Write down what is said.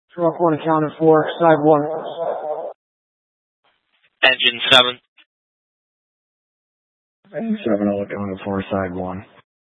Truck 1 accounted for, side 1. Engine 7. Engine 7 all accounted for, side 1.